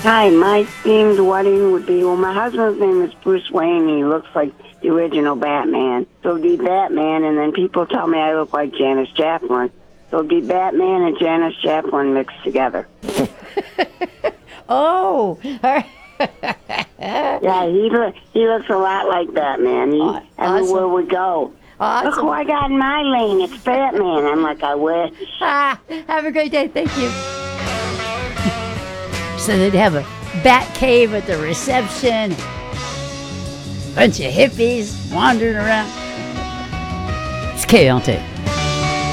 Hi, my themed wedding would be, well, my husband's name is Bruce Wayne, and he looks like the original Batman. So it'd be Batman, and then people tell me I look like Janis Joplin. So it'd be Batman and Janis Joplin mixed together. Oh, Yeah, he looks a lot like Batman. Everywhere we go. Look who awesome. I got in my lane. It's Batman. I'm like, I wish. Have a great day. Thank you. So they'd have a bat cave at the reception. Bunch of hippies wandering around. It's KLT.